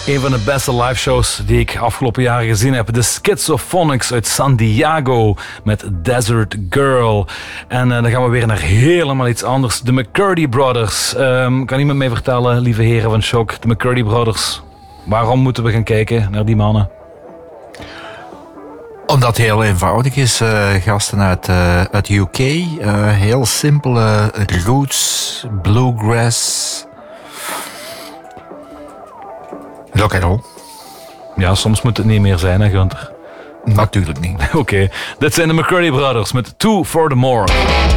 Een van de beste live shows die ik afgelopen jaren gezien heb. De Schizophonics uit San Diego met Desert Girl. En dan gaan we weer naar helemaal iets anders. De McCurdy Brothers. Kan iemand mij vertellen, lieve heren van Shock, de McCurdy Brothers, waarom moeten we gaan kijken naar die mannen? Omdat het heel eenvoudig is. Gasten uit UK. Heel simpele roots, bluegrass, rock and roll. Ja, soms moet het niet meer zijn, hè, Gunther? Natuurlijk niet. Oké, dit zijn de McCurdy Brothers met Two for the More.